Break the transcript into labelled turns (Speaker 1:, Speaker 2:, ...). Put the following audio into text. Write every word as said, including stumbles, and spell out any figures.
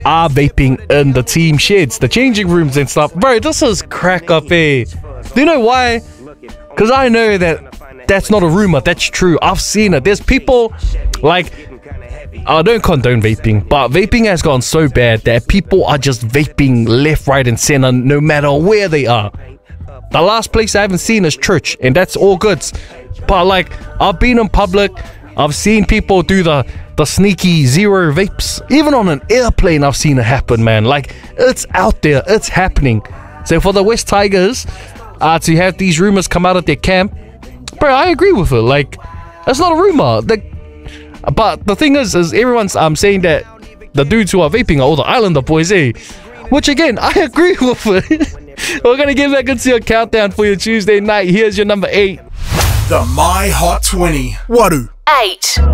Speaker 1: are vaping in the team sheds, the changing rooms and stuff. Bro, this is crack up, eh? Do you know why? Because I know that that's not a rumor, that's true. I've seen it. There's people, like, I don't condone vaping, but vaping has gone so bad that people are just vaping left, right and center no matter where they are. The last place I haven't seen is church, and that's all good. But like, I've been in public, I've seen people do the the sneaky zero vapes. Even on an airplane I've seen it happen, man. Like, it's out there, it's happening. So for the West Tigers uh, to have these rumors come out of their camp, bro, I agree with it. Like, that's not a rumor. Like, but the thing is, is everyone's um saying that the dudes who are vaping are all the Islander boys, eh? Which again, I agree with it. We're gonna get back into your countdown for your Tuesday night. Here's your number eight.
Speaker 2: The My Hot twenty. Waru.
Speaker 3: Eight.